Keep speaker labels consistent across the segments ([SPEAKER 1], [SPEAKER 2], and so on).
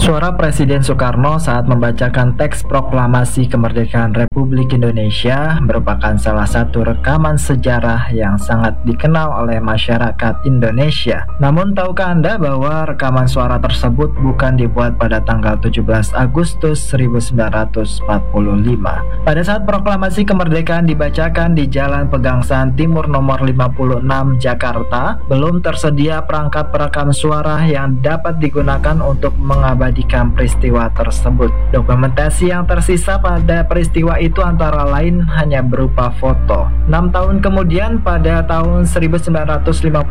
[SPEAKER 1] Suara Presiden Soekarno saat membacakan teks proklamasi kemerdekaan Republik Indonesia merupakan salah satu rekaman sejarah yang sangat dikenal oleh masyarakat Indonesia. Namun tahukah Anda bahwa rekaman suara tersebut bukan dibuat pada tanggal 17 Agustus 1945? Pada saat proklamasi kemerdekaan dibacakan di Jalan Pegangsaan Timur nomor 56 Jakarta, belum tersedia perangkat perekam suara yang dapat digunakan untuk mengabadikan peristiwa tersebut. Dokumentasi yang tersisa pada peristiwa itu antara lain hanya berupa foto. 6 tahun kemudian, pada tahun 1951,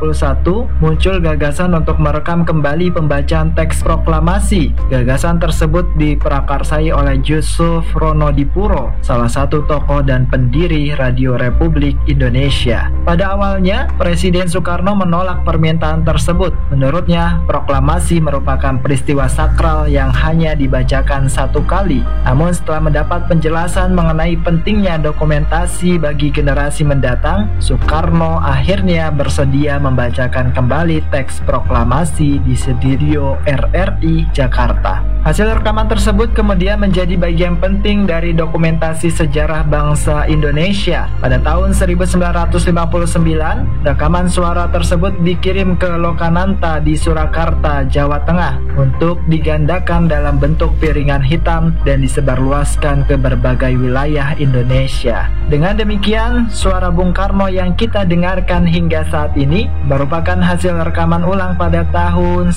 [SPEAKER 1] muncul gagasan untuk merekam kembali pembacaan teks proklamasi. Gagasan tersebut diprakarsai oleh Yusuf Ronodipuro, salah satu tokoh dan pendiri Radio Republik Indonesia. Pada awalnya, Presiden Soekarno menolak permintaan tersebut. Menurutnya, proklamasi merupakan peristiwa sakral yang hanya dibacakan satu kali. Namun setelah mendapat penjelasan mengenai pentingnya dokumentasi bagi generasi mendatang, Soekarno akhirnya bersedia membacakan kembali teks proklamasi di studio RRI Jakarta. Hasil rekaman tersebut kemudian menjadi bagian penting dari dokumentasi sejarah bangsa Indonesia. Pada tahun 1959, rekaman suara tersebut dikirim ke Lokananta di Surakarta, Jawa Tengah untuk digandakan dalam bentuk piringan hitam dan disebarluaskan ke berbagai wilayah Indonesia. Dengan demikian, suara Bung Karno yang kita dengarkan hingga saat ini merupakan hasil rekaman ulang pada tahun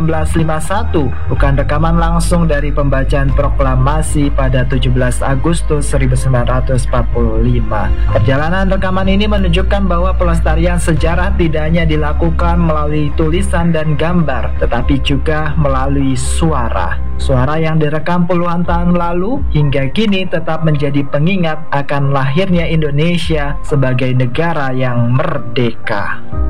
[SPEAKER 1] 1951, bukan rekaman langsung dari pembacaan proklamasi pada 17 Agustus 1945. Perjalanan rekaman ini menunjukkan bahwa pelestarian sejarah tidak hanya dilakukan melalui tulisan dan gambar, tetapi juga melalui suara. Suara yang direkam puluhan tahun lalu hingga kini tetap menjadi pengingat akan lahirnya Indonesia sebagai negara yang merdeka.